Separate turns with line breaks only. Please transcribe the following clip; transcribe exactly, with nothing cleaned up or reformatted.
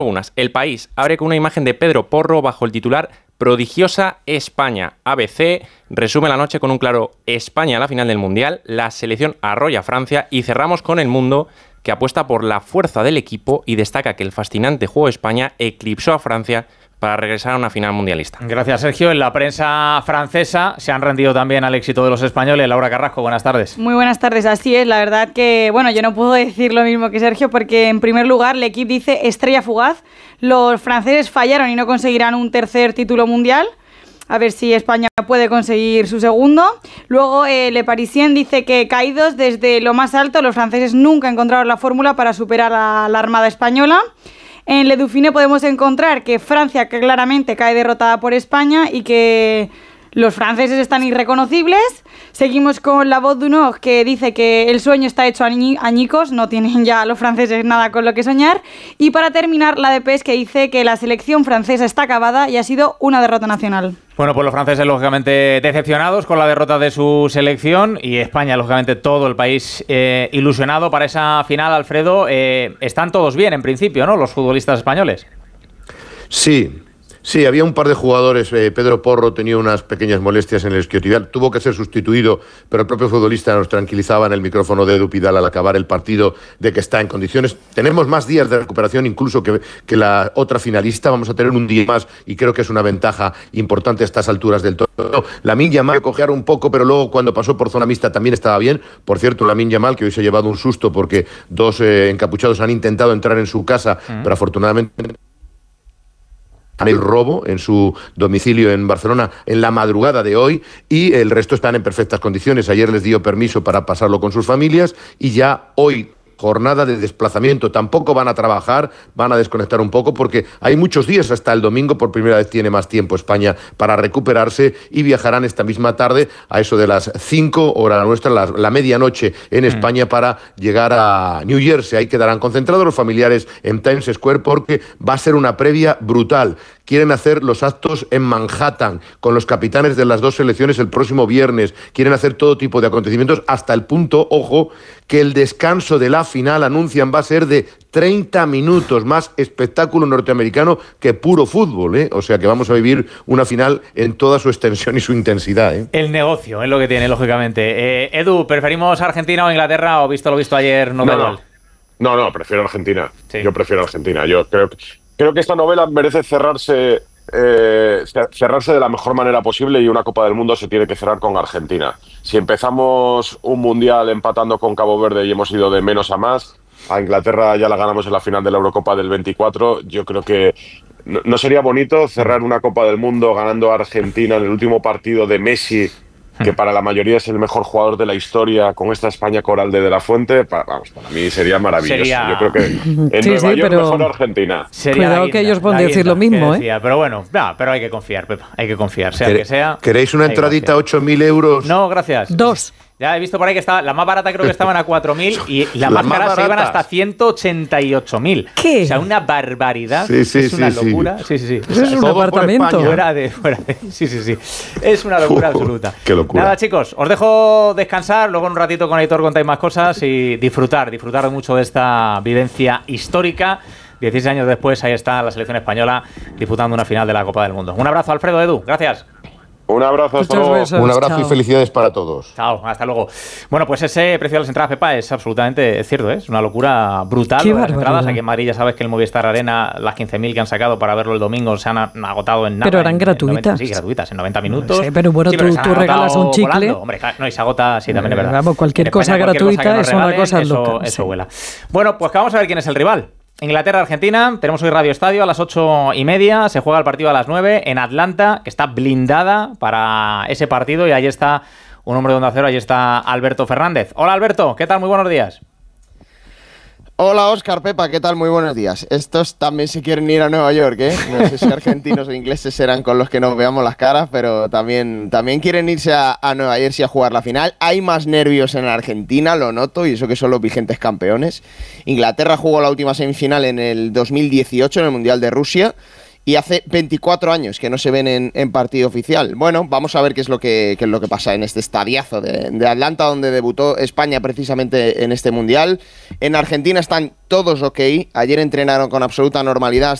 Unas. El País abre con una imagen de Pedro Porro bajo el titular Prodigiosa España. A B C resume la noche con un claro España a la final del Mundial, la selección arrolla a Francia y cerramos con El Mundo, que apuesta por la fuerza del equipo y destaca que el fascinante juego de España eclipsó a Francia para regresar a una final mundialista.
Gracias, Sergio. En la prensa francesa se han rendido también al éxito de los españoles. Laura Carrasco, buenas tardes.
Muy buenas tardes, así es. La verdad que, bueno, yo no puedo decir lo mismo que Sergio porque, en primer lugar, el equipo dice estrella fugaz. Los franceses fallaron y no conseguirán un tercer título mundial. A ver si España puede conseguir su segundo. Luego, eh, Le Parisien dice que caídos desde lo más alto, los franceses nunca encontraron la fórmula para superar a la Armada española. En Le Dauphiné podemos encontrar que Francia que claramente cae derrotada por España y que los franceses están irreconocibles. Seguimos con La Voz du Nord, que dice que el sueño está hecho añi- añicos, no tienen ya los franceses nada con lo que soñar. Y para terminar, la de P E S, que dice que la selección francesa está acabada y ha sido una derrota nacional.
Bueno, pues los franceses lógicamente decepcionados con la derrota de su selección y España, lógicamente todo el país eh, ilusionado para esa final. Alfredo, eh, están todos bien en principio, ¿no?, los futbolistas españoles.
Sí. Sí, había un par de jugadores. eh, Pedro Porro tenía unas pequeñas molestias en el isquiotibial, tuvo que ser sustituido, pero el propio futbolista nos tranquilizaba en el micrófono de Edu Pidal al acabar el partido de que está en condiciones. Tenemos más días de recuperación incluso que, que la otra finalista, vamos a tener un día más y creo que es una ventaja importante a estas alturas del torneo. Lamine Yamal cojear un poco, pero luego cuando pasó por zona mixta también estaba bien. Por cierto, Lamine Yamal, que hoy se ha llevado un susto porque dos eh, encapuchados han intentado entrar en su casa, mm. pero afortunadamente el robo en su domicilio en Barcelona en la madrugada de hoy y el resto están en perfectas condiciones. Ayer les dio permiso para pasarlo con sus familias y ya hoy jornada de desplazamiento. Tampoco van a trabajar, van a desconectar un poco porque hay muchos días hasta el domingo. Por primera vez tiene más tiempo España para recuperarse y viajarán esta misma tarde a eso de las cinco hora nuestra, la, la medianoche en España, para llegar a New Jersey. Ahí quedarán concentrados los familiares en Times Square porque va a ser una previa brutal. Quieren hacer los actos en Manhattan con los capitanes de las dos selecciones el próximo viernes. Quieren hacer todo tipo de acontecimientos hasta el punto, ojo, que el descanso de la final, anuncian, va a ser de treinta minutos, más espectáculo norteamericano que puro fútbol, ¿eh? O sea que vamos a vivir una final en toda su extensión y su intensidad, ¿eh?
El negocio es lo que tiene, lógicamente. Eh, Edu, ¿preferimos Argentina o Inglaterra o visto lo visto ayer? No,
no, no, no, no, prefiero Argentina. Sí. Yo prefiero Argentina. Yo creo que... Creo que esta novela merece cerrarse, eh, cerrarse de la mejor manera posible y una Copa del Mundo se tiene que cerrar con Argentina. Si empezamos un Mundial empatando con Cabo Verde y hemos ido de menos a más, a Inglaterra ya la ganamos en la final de la Eurocopa del veinticuatro, yo creo que no, no sería bonito cerrar una Copa del Mundo ganando a Argentina en el último partido de Messi, que para la mayoría es el mejor jugador de la historia, con esta España coral de De La Fuente. Para, vamos, para mí sería maravilloso. Sería... Yo creo que en
sí,
Nueva
sí,
York
pero...
mejor Argentina.
Sería
Cuidado
guinda,
que ellos pueden decir
guinda,
lo mismo, ¿eh?
Pero bueno, nah, pero hay que confiar, Pepa, hay que confiar, sea que sea.
¿Queréis una entradita a ocho mil euros?
No, gracias.
Dos.
Ya he visto por ahí que estaba, la más barata creo que estaban a cuatro mil y la, la más, más cara se iban hasta ciento ochenta y ocho mil.
¿Qué?
O sea, una barbaridad.
Sí, sí,
es una
sí,
locura. Sí, sí, sí.
Eso es un apartamento.
Fuera de, fuera de, sí, sí, sí. Es una locura uh, absoluta.
Qué locura.
Nada, chicos, os dejo descansar. Luego en un ratito con Aitor contáis más cosas y disfrutar, disfrutar mucho de esta vivencia histórica. dieciséis años después, ahí está la selección española disputando una final de la Copa del Mundo. Un abrazo, Alfredo, Edu. Gracias.
Un abrazo, hasta luego.
Un abrazo
Chao.
Y felicidades para todos.
Chao, hasta luego. Bueno, pues ese precio de las entradas, Pepa, es absolutamente es cierto, ¿eh? Es una locura brutal.
Qué
las
barbaridad.
entradas. Aquí en Madrid ya sabes que el Movistar Arena, las quince mil que han sacado para verlo el domingo se han agotado en nada.
Pero eran
en,
gratuitas.
En noventa, sí, gratuitas, en noventa minutos.
Sí, pero bueno,
sí,
tú,
pero
tú regalas un chicle.
Volando. Hombre, no, y se agota, sí, también es verdad.
Vamos, cualquier
En
cosa
España, cualquier
gratuita
cosa
es una
regalen,
cosa
eso,
loca.
Eso
sí.
vuela. Bueno, pues que vamos a ver quién es el rival. Inglaterra-Argentina, tenemos hoy Radio Estadio a las ocho y media, se juega el partido a las nueve en Atlanta, que está blindada para ese partido y ahí está un hombre de Onda Cero, ahí está Alberto Fernández. Hola Alberto, ¿qué tal? Muy buenos días.
Hola Óscar, Pepa, ¿qué tal? Muy buenos días. Estos también se quieren ir a Nueva York, ¿eh? No sé si argentinos o ingleses serán con los que nos veamos las caras, pero también, también quieren irse a, a Nueva Jersey a jugar la final. Hay más nervios en Argentina, lo noto, y eso que son los vigentes campeones. Inglaterra jugó la última semifinal en el dos mil dieciocho, en el Mundial de Rusia, y hace veinticuatro años que no se ven en, en partido oficial. Bueno, vamos a ver qué es lo que, qué es lo que pasa en este estadiazo de, de Atlanta, donde debutó España precisamente en este Mundial. En Argentina están todos ok, ayer entrenaron con absoluta normalidad